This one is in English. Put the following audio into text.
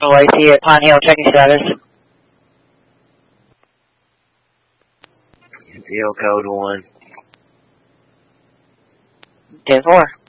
AC at Pine Hill, checking status. Still code 1. 10-4.